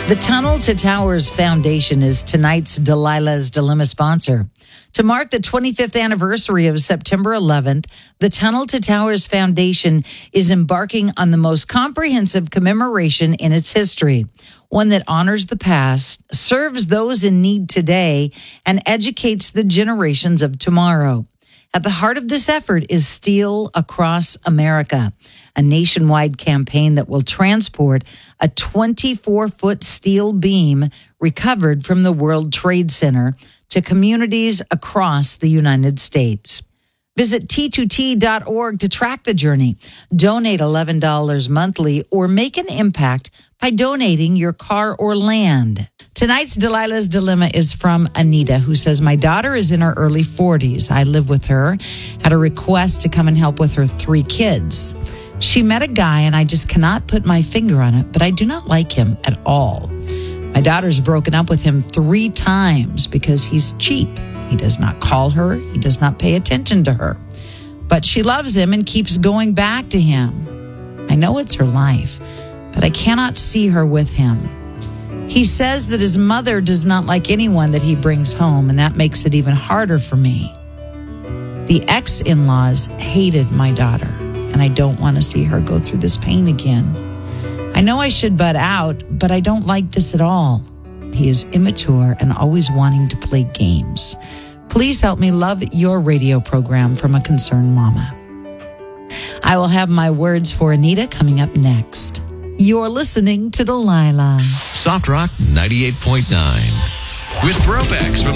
The Tunnel to Towers Foundation is tonight's Delilah's Dilemma sponsor. To mark the 25th anniversary of September 11th, the Tunnel to Towers Foundation is embarking on the most comprehensive commemoration in its history, one that honors the past, serves those in need today, and educates the generations of tomorrow. At the heart of this effort is Steel Across America, a nationwide campaign that will transport a 24-foot steel beam recovered from the World Trade Center to communities across the United States. Visit T2T.org to track the journey. Donate $11 monthly or make an impact by donating your car or land. Tonight's Delilah's Dilemma is from Anita, who says, my daughter is in her early 40s. I live with her, had a request to come and help with her 3 kids. She met a guy and I just cannot put my finger on it, but I do not like him at all. My daughter's broken up with him 3 times because he's cheap. He does not call her. He does not pay attention to her. But she loves him and keeps going back to him. I know it's her life, but I cannot see her with him. He says that his mother does not like anyone that he brings home, and that makes it even harder for me. The ex-in-laws hated my daughter, and I don't want to see her go through this pain again. I know I should butt out, but I don't like this at all. He is immature and always wanting to play games. Please help me love your radio program from a concerned mama. I will have my words for Anita coming up next. You're listening to Delilah. Soft Rock 98.9 with throwbacks from